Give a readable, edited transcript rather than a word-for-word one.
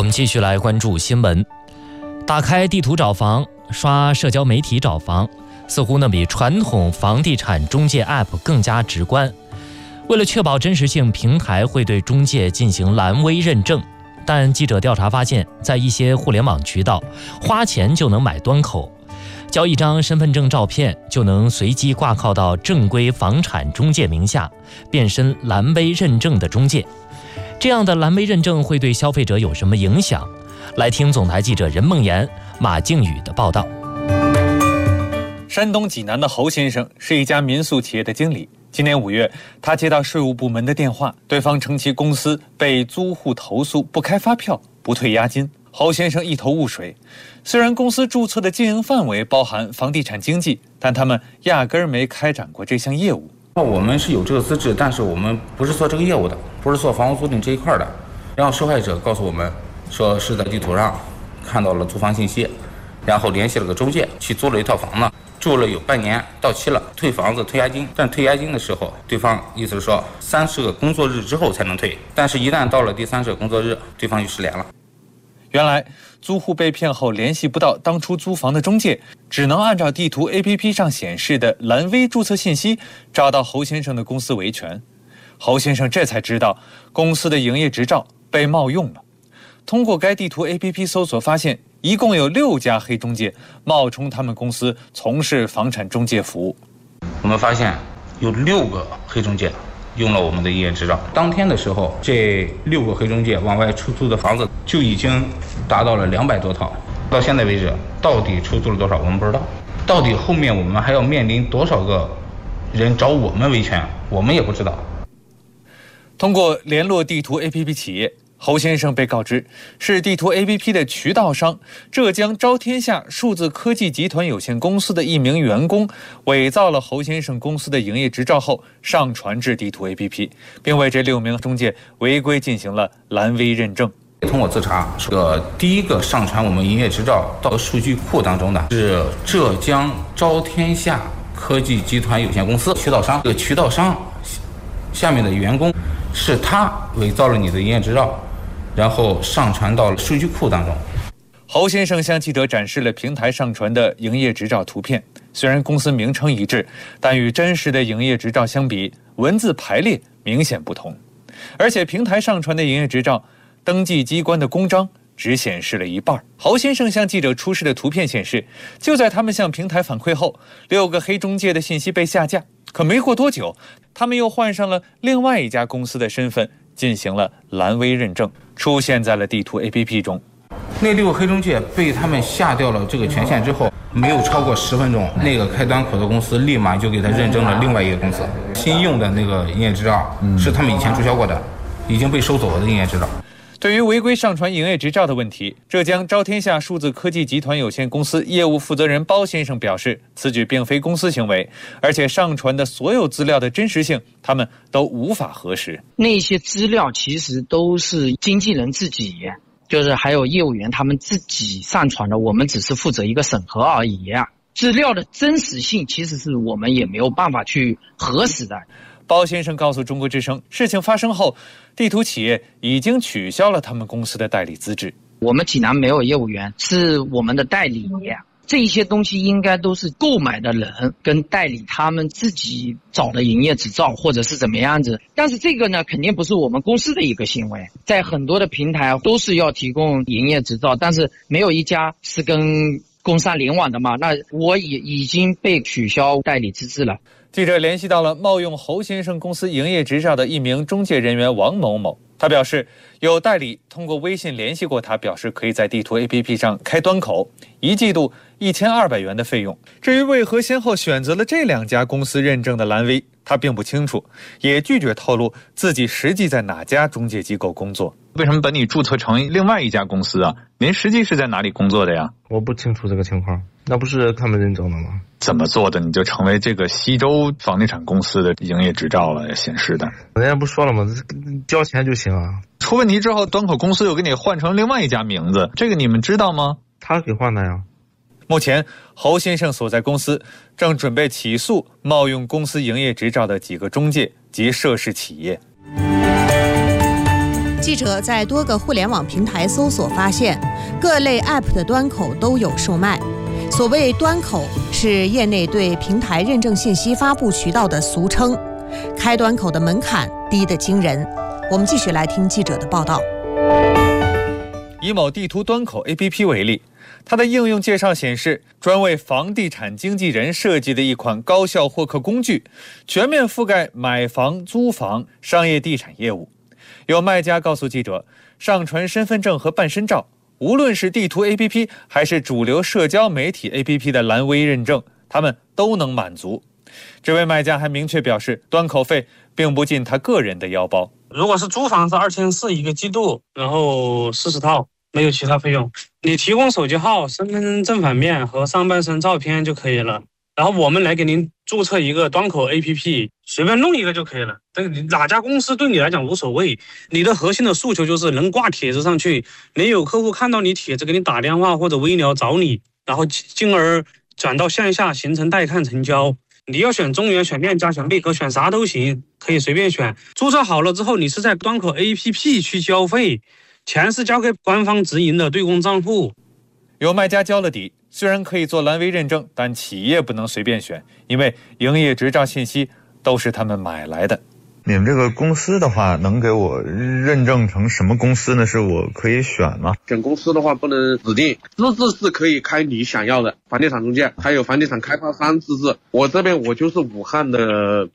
我们继续来关注新闻。打开地图找房，刷社交媒体找房，似乎比传统房地产中介 App 更加直观。为了确保真实性，平台会对中介进行蓝 V 认证。但记者调查发现，在一些互联网渠道，花钱就能买端口，交一张身份证照片就能随机挂靠到正规房产中介名下，变身蓝 V 认证的中介。这样的蓝 V 认证会对消费者有什么影响？来听总台记者任梦妍、马靖宇的报道。 山东济南的侯先生是一家民宿企业的经理。今年5月，他接到税务部门的电话，对方称其公司被租户投诉不开发票、不退押金。侯先生一头雾水。虽然公司注册的经营范围包含房地产经纪，但他们压根儿没开展过这项业务。 我们是有这个资质，但是我们不是做这个业务的，不是做房屋租赁这一块的。然后受害者告诉我们说是在地图上看到了租房信息，然后联系了个中介去租了一套房呢，住了有半年，到期了，退房子退押金。但退押金的时候，对方意思是说30个工作日之后才能退，但是一旦到了第30个工作日，对方就失联了。 原来租户被骗后联系不到当初租房的中介，只能按照地图 APP 上显示的蓝 V 注册信息找到侯先生的公司维权。侯先生这才知道公司的营业执照被冒用了。通过该地图 APP 搜索发现，一共有6家黑中介冒充他们公司从事房产中介服务。 我们发现有6个黑中介用了我们的营业执照。当天的时候，这6个黑中介往外出租的房子就已经达到了200多套。到现在为止，到底出租了多少我们不知道，到底后面我们还要面临多少个人找我们维权，我们也不知道。 通过联络地图 APP 企业，侯先生被告知是地图 APP 的渠道商浙江招天下数字科技集团有限公司的一名员工伪造了侯先生公司的营业执照后上传至地图 APP， 并为这6名中介违规进行了蓝 V 认证。 通过自查，第一个上传我们营业执照到数据库当中的是浙江招天下科技集团有限公司渠道商。这个渠道商下面的员工是他伪造了你的营业执照，然后上传到了数据库当中。 侯先生向记者展示了平台上传的营业执照图片，虽然公司名称一致，但与真实的营业执照相比，文字排列明显不同。而且平台上传的营业执照登记机关的公章只显示了一半。侯先生向记者出示的图片显示，就在他们向平台反馈后，6个黑中介的信息被下架。可没过多久，他们又换上了另外一家公司的身份，进行了蓝 V 认证，出现在了地图 APP 中。 那6个黑中介被他们下掉了这个权限之后，没有超过10分钟，那个开端口的公司立马就给他认证了另外一个公司。新用的那个营业执照是他们以前注销过的，已经被收走了的营业执照。 对于违规上传营业执照的问题，浙江招天下数字科技集团有限公司业务负责人包先生表示，此举并非公司行为，而且上传的所有资料的真实性他们都无法核实。 那些资料其实都是经纪人自己，就是还有业务员他们自己上传的，我们只是负责一个审核而已。资料的真实性其实是我们也没有办法去核实的。 包先生告诉中国之声，事情发生后，地图企业已经取消了他们公司的代理资质。 我们济南没有业务员，是我们的代理，这些东西应该都是购买的人跟代理他们自己找的营业执照或者是怎么样子。但是这个呢，肯定不是我们公司的一个行为，在很多的平台都是要提供营业执照，但是没有一家是跟工商联网的嘛，那我也已经被取消代理资质了。 记者联系到了冒用侯先生公司营业执照的一名中介人员王某某，他表示有代理通过微信联系过他，表示可以在地图 APP 上开端口，1季度1200元的费用。至于为何先后选择了这2家公司认证的蓝 V， 他并不清楚，也拒绝透露自己实际在哪家中介机构工作。 为什么把你注册成另外一家公司啊？您实际是在哪里工作的呀？ 我不清楚这个情况，那不是他们认证的吗？ 怎么做的你就成为这个西周房地产公司的营业执照了显示的？ 人家不说了吗？交钱就行啊。 出问题之后，端口公司又给你换成另外一家名字，这个你们知道吗？ 他给换的呀。 目前侯先生所在公司正准备起诉冒用公司营业执照的几个中介及涉事企业。 记者在多个互联网平台搜索发现，各类 App 的端口都有售卖。所谓端口，是业内对平台认证信息发布渠道的俗称，开端口的门槛低得惊人。我们继续来听记者的报道。 以某地图端口 APP 为例，它的应用介绍显示，专为房地产经纪人设计的一款高效获客工具，全面覆盖买房、租房、商业地产业务。有卖家告诉记者，上传身份证和办身照，无论是地图 APP 还是主流社交媒体 APP 的蓝 V 认证，他们都能满足。这位卖家还明确表示，端口费并不进他个人的腰包。 如果是租房是2400一个季度，然后40套，没有其他费用。你提供手机号、身份证正反面和上半身照片就可以了。然后我们来给您注册一个端口 APP， 随便弄一个就可以了。这个哪家公司对你来讲无所谓，你的核心的诉求就是能挂帖子上去，能有客户看到你帖子给你打电话或者微聊找你，然后进而转到线下形成带看成交。你要选中原、选链家、选贝壳，选啥都行，可以随便选。注册好了之后，你是在端口 APP 去交费，钱是交给官方直营的对公账户。 有卖家交了底，虽然可以做蓝 V 认证，但企业不能随便选，因为营业执照信息都是他们买来的。 你们这个公司的话，能给我认证成什么公司呢？是我可以选吗？ 选公司的话不能指定，资质是可以开你想要的房地产中介，还有房地产开发商资质。我这边我就是武汉的